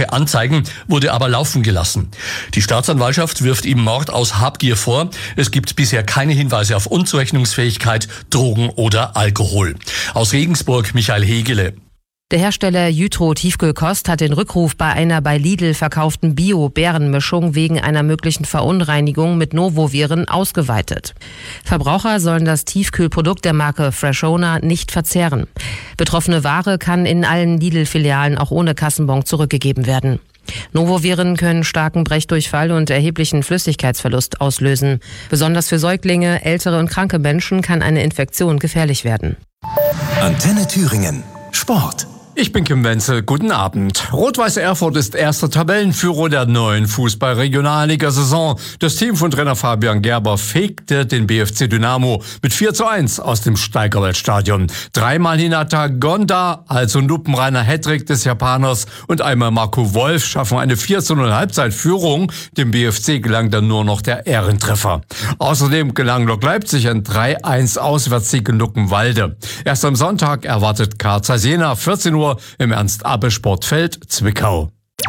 Sache anzeigen, wurde aber laufen gelassen. Die Staatsanwaltschaft wirft ihm Mord aus Habgier vor. Es gibt bisher keine Hinweise auf Unzurechnungsfähigkeit, Drogen oder Alkohol. Aus Regensburg Michael Hegele. Der Hersteller Jytro Tiefkühlkost hat den Rückruf bei einer bei Lidl verkauften Bio-Beerenmischung wegen einer möglichen Verunreinigung mit Novoviren ausgeweitet. Verbraucher sollen das Tiefkühlprodukt der Marke Freshona nicht verzehren. Betroffene Ware kann in allen Lidl-Filialen auch ohne Kassenbon zurückgegeben werden. Novoviren können starken Brechdurchfall und erheblichen Flüssigkeitsverlust auslösen. Besonders für Säuglinge, ältere und kranke Menschen kann eine Infektion gefährlich werden. Antenne Thüringen. Sport. Ich bin Kim Wenzel, guten Abend. Rot-Weiß Erfurt ist erster Tabellenführer der neuen Fußball-Regionalliga-Saison. Das Team von Trainer Fabian Gerber fegte den BFC Dynamo mit 4:1 aus dem Steigerwaldstadion. Dreimal Hinata Gonda, also lupenreiner Hattrick des Japaners, und einmal Marco Wolf schaffen eine 4:0 Halbzeitführung. Dem BFC gelang dann nur noch der Ehrentreffer. Außerdem gelang Lok Leipzig ein 3:1 Auswärtssieg in Luckenwalde. Erst am Sonntag erwartet Karlsruhe Jena 14 Uhr im Ernst-Abbe-Sportfeld Zwickau.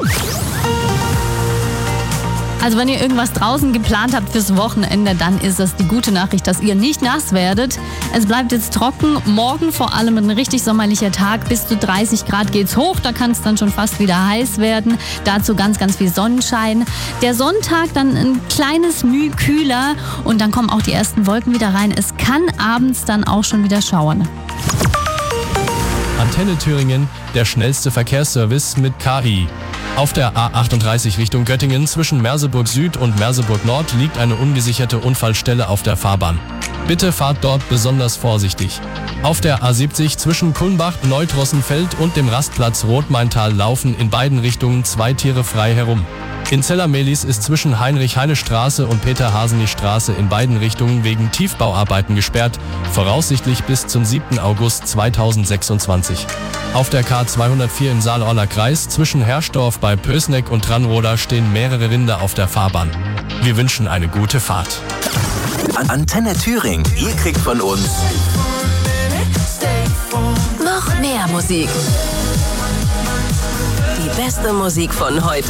Also wenn ihr irgendwas draußen geplant habt fürs Wochenende, dann ist das die gute Nachricht, dass ihr nicht nass werdet. Es bleibt jetzt trocken. Morgen vor allem ein richtig sommerlicher Tag. Bis zu 30 Grad geht's hoch. Da kann es dann schon fast wieder heiß werden. Dazu ganz, ganz viel Sonnenschein. Der Sonntag dann ein kleines Müh kühler. Und dann kommen auch die ersten Wolken wieder rein. Es kann abends dann auch schon wieder schauern. Antenne Thüringen, der schnellste Verkehrsservice mit KI. Auf der A38 Richtung Göttingen zwischen Merseburg Süd und Merseburg Nord liegt eine ungesicherte Unfallstelle auf der Fahrbahn. Bitte fahrt dort besonders vorsichtig. Auf der A70 zwischen Kulmbach, Neutrossenfeld und dem Rastplatz Rotmaintal laufen in beiden Richtungen 2 Tiere frei herum. In Zellermelis ist zwischen Heinrich-Heine-Straße und Peter-Haseny-Straße in beiden Richtungen wegen Tiefbauarbeiten gesperrt, voraussichtlich bis zum 7. August 2026. Auf der K204 im Saale-Orler Kreis zwischen Herrsdorf bei Pößneck und Dranroda stehen mehrere Rinder auf der Fahrbahn. Wir wünschen eine gute Fahrt. Antenne Thüringen. Ihr kriegt von uns noch mehr Musik. Die beste Musik von heute.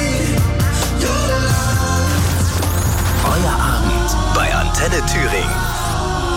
Euer Abend bei Antenne Thüringen.